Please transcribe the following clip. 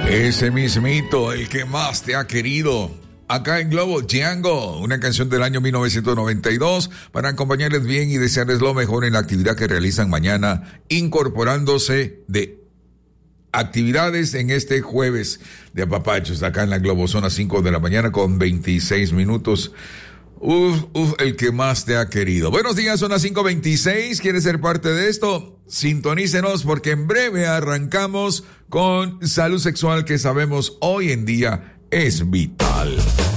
Ese mismito, el que más te ha querido. Acá en Globo, Django, una canción del año 1992 para acompañarles bien y desearles lo mejor en la actividad que realizan mañana, incorporándose de actividades en este jueves de apapachos. Acá en la Globo son las 5 de la mañana con 26 minutos. El que más te ha querido. Buenos días, son las 5:26. ¿Quieres ser parte de esto? Sintonícenos porque en breve arrancamos con salud sexual, que sabemos hoy en día es vital.